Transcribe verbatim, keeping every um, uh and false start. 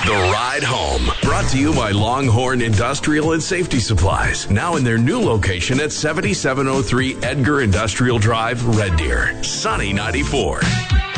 The Ride Home, brought to you by Longhorn Industrial and Safety Supplies, now in their new location at seventy-seven oh three Edgar Industrial Drive, Red Deer. Sunny ninety-four.